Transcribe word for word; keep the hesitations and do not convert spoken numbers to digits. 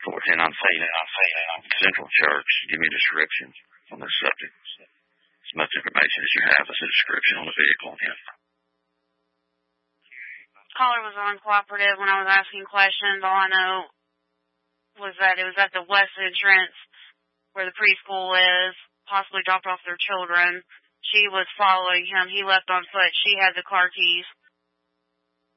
forth. And I'm saying, I'm saying, Central Church, give me a description on this subject. As much information as you have as a description on the vehicle. Yeah. Caller was uncooperative when I was asking questions. All I know was that it was at the west entrance where the preschool is, possibly dropped off their children. She was following him. He left on foot. She had the car keys.